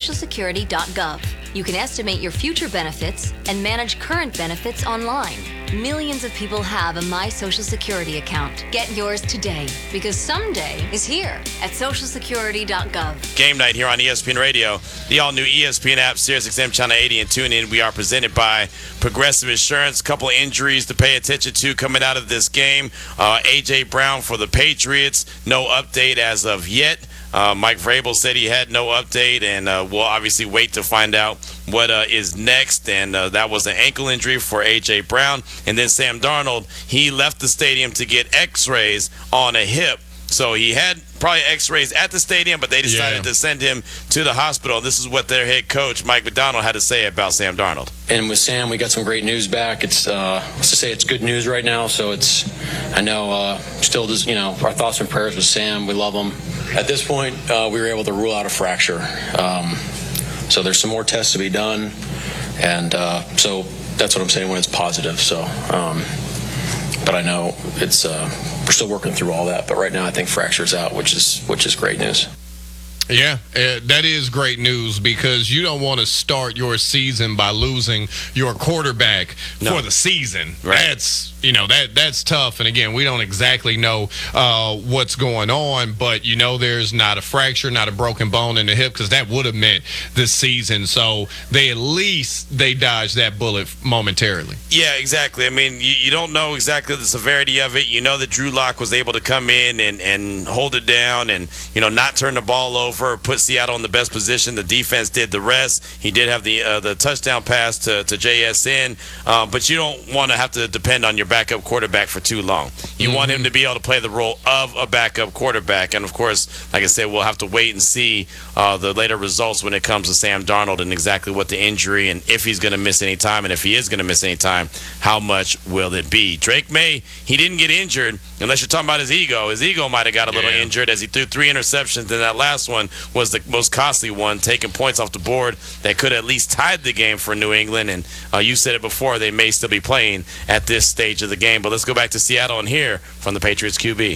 socialsecurity.gov. You can estimate your future benefits and manage current benefits online. Millions of people have a My Social Security account. Get yours today, because someday is here at socialsecurity.gov. Game night here on ESPN Radio, the all-new ESPN app, SiriusXM Channel 80, and tune in. We are presented by Progressive Insurance. A couple of injuries to pay attention to coming out of this game. A.J. Brown for the Patriots, no update as of yet. Mike Vrabel said he had no update, and we'll obviously wait to find out what is next. And that was an ankle injury for A.J. Brown. And then Sam Darnold, he left the stadium to get x-rays on a hip. So he had probably x-rays at the stadium, but they decided to send him to the hospital. This is what their head coach, Mike Macdonald, had to say about Sam Darnold. And with Sam, we got some great news back. It's to say it's good news right now. So I know, still just, our thoughts and prayers with Sam. We love him. At this point, we were able to rule out a fracture. So there's some more tests to be done. And so that's what I'm saying when it's positive. So, but I know it's we're still working through all that. But right now, I think fracture's out, which is great news. Yeah, that is great news, because you don't want to start your season by losing your quarterback for the season. Right. That's tough. And again, we don't exactly know what's going on, but there's not a fracture, not a broken bone in the hip, because that would have meant this season. So they dodged that bullet momentarily. Yeah, exactly. I mean, you don't know exactly the severity of it. You know that Drew Lock was able to come in and hold it down and not turn the ball over, put Seattle in the best position. The defense did the rest. He did have the touchdown pass to JSN, but you don't want to have to depend on your backup quarterback for too long. You want him to be able to play the role of a backup quarterback. And, of course, like I said, we'll have to wait and see the later results when it comes to Sam Darnold and exactly what the injury, and if he's going to miss any time, and if he is going to miss any time, how much will it be? Drake May, he didn't get injured, unless you're talking about his ego. His ego might have got a little injured as he threw 3 interceptions, and that last one was the most costly one, taking points off the board that could at least tied the game for New England. And you said it before, they may still be playing at this stage of the game. But let's go back to Seattle and hear from the Patriots QB.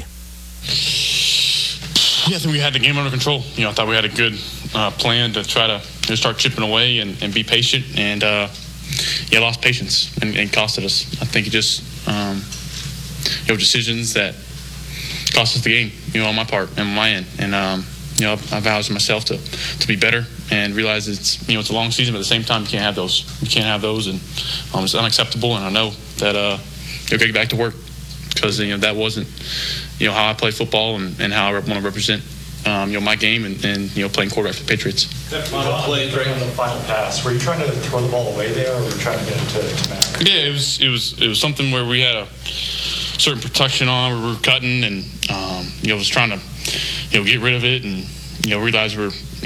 Yeah, I think we had the game under control. I thought we had a good plan to try to start chipping away and be patient. And lost patience and costed us. I think it just decisions that cost us the game. On my part and on my end. And I vowed to myself to be better and realize it's it's a long season, but at the same time you can't have those. You can't have those, and it's unacceptable. And I know that you'll get back to work, because that wasn't how I play football and how I want to represent my game and playing quarterback for the Patriots. That final play on the final pass, were you trying to throw the ball away there, or were you trying to get it to Mac? Yeah, it was something where we had a certain protection on. We were cutting and was trying to get rid of it, and realized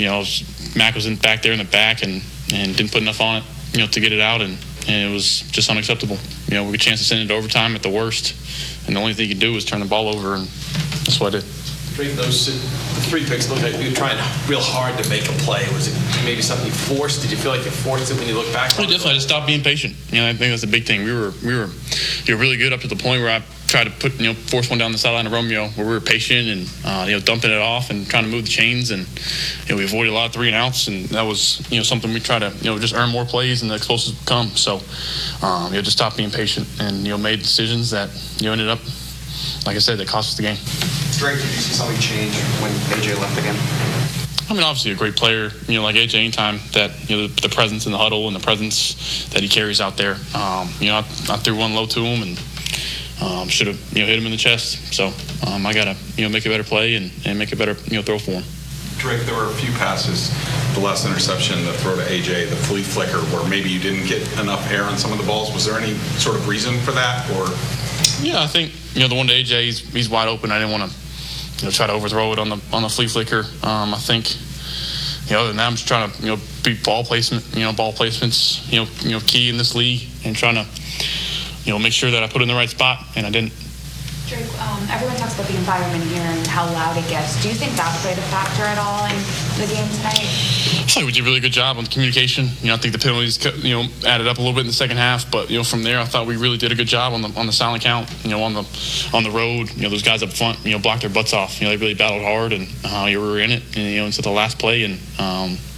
Mac was back there in the back and didn't put enough on it to get it out, and it was just unacceptable. We had a chance to send it to overtime at the worst, and the only thing you could do was turn the ball over, and that's what I did. The 3 picks looked like you were trying real hard to make a play. Was it maybe something you forced? Did you feel like you forced it when you look back? Definitely. I just stopped being patient. I think that's a big thing. We were really good up to the point where I tried to force one down the sideline of Romeo, where we were patient and dumping it off and trying to move the chains, and we avoided a lot of 3 and outs, and that was something we try to just earn more plays and the explosives come. So just stop being patient and made decisions that ended up, like I said, that cost us the game. Drake, did you see something change when AJ left again? I mean, obviously a great player, like AJ, anytime that, the presence in the huddle and the presence that he carries out there. I threw one low to him and should have, hit him in the chest. So I got to, make a better play and make a better, throw for him. Drake, there were a few passes, the last interception, the throw to AJ, the flea flicker, where maybe you didn't get enough air on some of the balls. Was there any sort of reason for that? Or? Yeah, I think, the one to AJ, he's wide open. I didn't want to, try to overthrow it on the flea flicker. I think, other than that, I'm just trying to, beat ball placement. Ball placement's, key in this league, and trying to, make sure that I put it in the right spot, and I didn't. Drake, everyone talks about the environment here and how loud it gets. Do you think that played a factor at all in the game tonight? I feel like we did a really good job on the communication. I think the penalties, added up a little bit in the second half, but from there, I thought we really did a good job on the silent count. On the road, those guys up front, blocked their butts off. They really battled hard, and we were in it, until the last play, and